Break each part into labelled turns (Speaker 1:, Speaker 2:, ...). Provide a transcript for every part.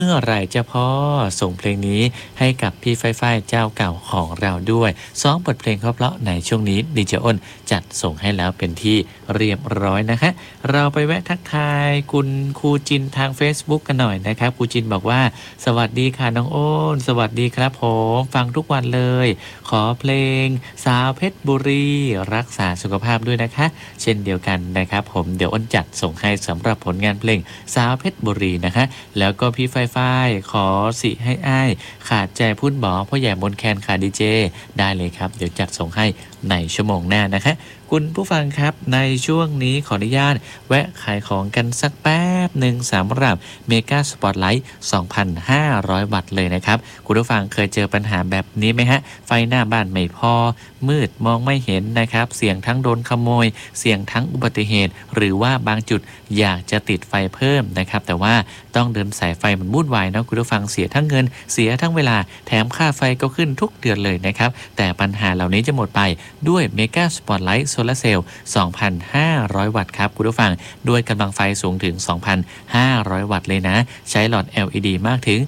Speaker 1: เมื่อไหร่จะพอส่งเพลงนี้ให้กับพี่ฝ้ายๆเจ้าเก่าของเราด้วย2บทเพลงเพราะๆในช่วงนี้ดีเจอ้นจัดส่งให้แล้วเป็นที่เรียบร้อยนะคะเราไปแวะทักทายคุณครูจินทาง Facebook กันหน่อยนะครับครูจินบอกว่าสวัสดีค่ะน้องโอ้นสวัสดีครับผมฟังทุกวันเลยขอเพลงสาวเพชรบุรีรักษาสุขภาพด้วยนะคะเช่นเดียวกันนะครับผมเดี๋ยวอ้นจัดส่งให้สำหรับผลงานเพลงสาวเพชรบุรีนะคะแล้วก็พี่ฝ้ายขอสิให้อ้ายขาดใจพูดบอกพ่อใหญ่มนแคนขาดีเจได้เลยครับเดี๋ยวจัดส่งให้ในชั่วโมงหน้านะคะคุณผู้ฟังครับในช่วงนี้ขออนุญาตแวะขายของกันสักแป๊บหนึ่งสำหรับเมกาสปอตไลท์ 2,500 วัตต์เลยนะครับคุณผู้ฟังเคยเจอปัญหาแบบนี้ไหมฮะไฟหน้าบ้านไม่พอมืดมองไม่เห็นนะครับเสี่ยงทั้งโดนขโมยเสี่ยงทั้งอุบัติเหตุหรือว่าบางจุดอยากจะติดไฟเพิ่มนะครับแต่ว่าต้องเดินสายไฟมันวุ่นวายเนาะคุณผู้ฟังเสียทั้งเงินเสียทั้งเวลาแถมค่าไฟก็ขึ้นทุกเดือนเลยนะครับแต่ปัญหาเหล่านี้จะหมดไปด้วยเมกาสปอตไลท์โซลาร์เซลล์ 2,500 วัตต์ครับคุณผู้ฟังด้วยกำลังไฟสูงถึง 2,500 วัตต์เลยนะใช้หลอด LED มากถึง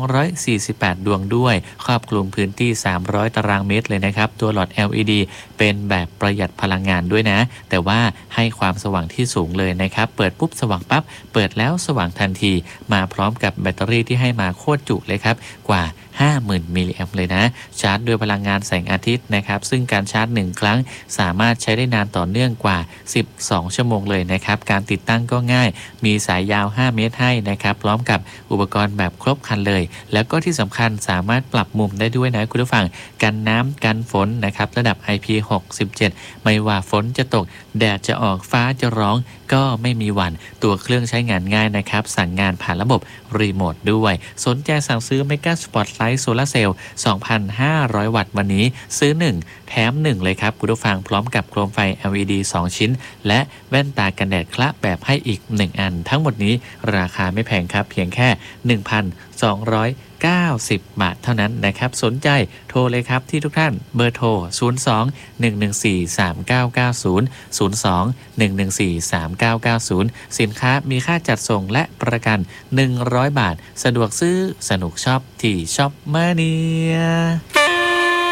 Speaker 1: 248ดวงด้วยครอบคลุมพื้นที่300ตารางเมตรเลยนะครับตัวหลอด LED เป็นแบบประหยัดพลังงานด้วยนะแต่ว่าให้ความสว่างที่สูงเลยนะครับเปิดปุ๊บสว่างปั๊บเปิดแล้วสว่างทันทีมาพร้อมกับแบตเตอรี่ที่ให้มาโคตรจุเลยครับกว่า 50,000 มิลลิแอมป์เลยนะชาร์จด้วยพลังงานแสงอาทิตย์นะครับซึ่งการชาร์จ1ครั้งสามารถใช้ได้นานต่อเนื่องกว่า12ชั่วโมงเลยนะครับการติดตั้งก็ง่ายมีสายยาว5เมตรให้นะครับพร้อมกับอุปกรณ์แบบครบครันเลยแล้วก็ที่สำคัญสามารถปรับมุมได้ด้วยนะคุณผู้ฟังกันน้ำกันฝนนะครับระดับ IP67 ไม่ว่าฝนจะตกแดดจะออกฟ้าจะร้องก็ไม่มีหวั่นตัวเครื่องใช้งานง่ายนะครับสั่งงานผ่านระบบรีโมทด้วยสนใจสั่งซื้อ Mega Spotlight Solar Cell 2,500 วัตต์วันนี้ซื้อ1แถม1เลยครับคุณผู้ฟังพร้อมกับโคมไฟ LED 2 ชิ้นและแว่นตากันแดดคละแบบให้อีก1อันทั้งหมดนี้ราคาไม่แพงครับเพียงแค่ 1,290 บาทเท่านั้นนะครับสนใจโทรเลยครับที่ทุกท่านเบอร์โทร 02-114-3990 02-114-3990 สินค้ามีค่าจัดส่งและประกัน100 บาทสะดวกซื้อสนุกช็อปที่ช็อปมาเนีย